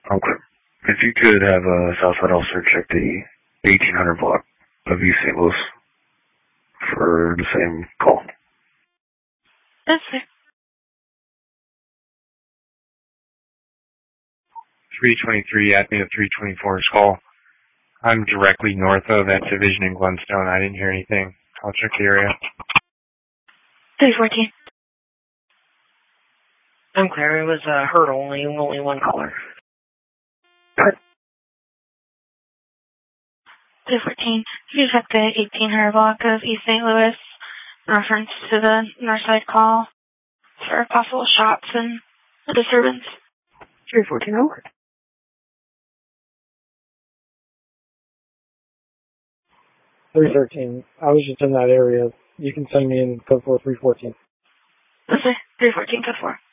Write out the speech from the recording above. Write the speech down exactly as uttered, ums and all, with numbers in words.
Okay. If you could have a Southside officer check the eighteen hundred block of East Saint Louis for the same call. That's fair. three twenty-three at me to three twenty-four's call. I'm directly north of that division in Glenstone. I didn't hear anything. I'll check the area. three fourteen. I'm clear. It was uh, heard only, only one caller. three fourteen. You check the eighteen hundred block of East Saint Louis in reference to the north side call for possible shots and a disturbance. three fourteen, over. three thirteen. I was just in that area. You can send me in code four three fourteen. Okay, three fourteen, code four.